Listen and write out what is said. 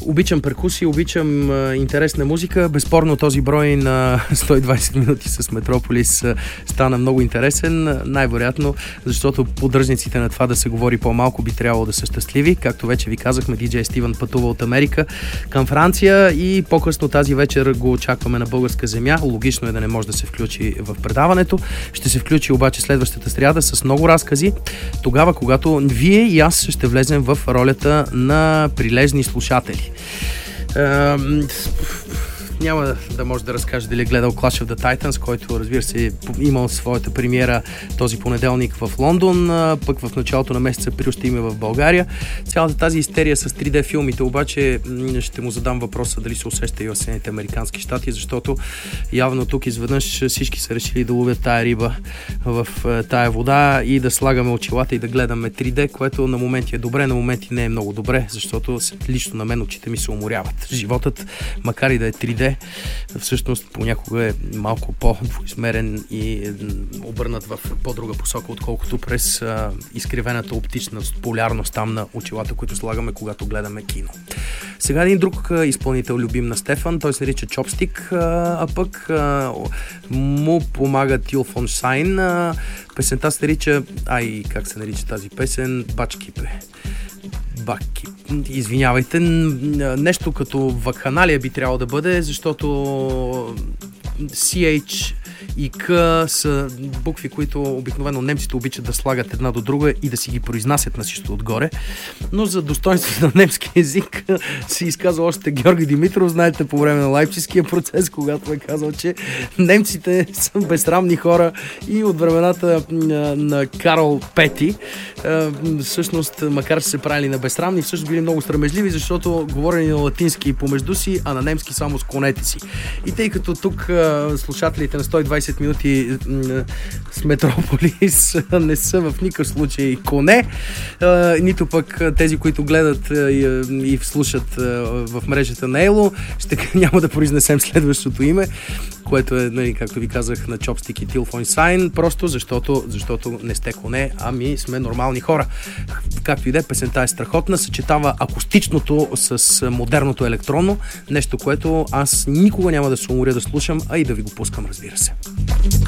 Обичам перкусия, обичам интересна музика. Безспорно този брой на 120 минути с Метрополис стана много интересен. Най-вероятно, защото поддръжниците на това да се говори по-малко би трябвало да са щастливи. Както вече ви казахме, диджей Стивън пътува от Америка към Франция и по-късно тази вечер го очакваме на българска земя. Логично е да не може да се включи в предаването. Ще се включи обаче следващата сряда с много разкази. Тогава, когато вие и аз ще влезем в ролята на прилежни слушатели. Няма да може да разкаже дали е гледал Clash of the Titans, който, разбира се, имал своята премиера този понеделник в Лондон, пък в началото на месец април ще има в България. Цялата тази истерия с 3D филмите, обаче ще му задам въпроса дали се усеща и в Съединените американски щати, защото явно тук изведнъж всички са решили да ловят тая риба в тая вода и да слагаме очилата и да гледаме 3D, което на моменти е добре, на моменти не е много добре, защото лично на мен очите ми се уморяват. Животът, макар и да е 3D, всъщност понякога е малко по-двоизмерен и обърнат в по-друга посока, отколкото през изкривената оптична полярност там на очилата, които слагаме, когато гледаме кино. Сега един друг изпълнител, любим на Стефан, той се нарича Chopstick, а пък му помага Till von Shine. Песента се нарича, как се нарича тази песен? Бачкипе. Извинявайте, нещо като вакханалия би трябвало да бъде, защото CH и К са букви, които обикновено немците обичат да слагат една до друга и да си ги произнасят на всичко отгоре. Но за достоинството на немски език се изказва още Георги Димитров, знаете, по време на Лайпцигския процес, когато е казал, че немците са безсрамни хора и от времената на Карл Пети. Всъщност, макар че се правили на безсрамни, всъщност били много срамежливи, защото говорени на латински помежду си, а на немски само с конете си. И тъй като тук слушателите на 120 минути с Метрополис не са в никакъв случай коне, нито пък тези, които гледат и слушат в мрежата на Ело, няма да произнесем следващото име, което е, както ви казах, на Chopstick и Till von Shine, просто защото не сте коне, ами сме нормални хора. Както и да е, песента е страхотна, съчетава акустичното с модерното електронно, нещо, което аз никога няма да се уморя да слушам, а и да ви го пускам, разбира се.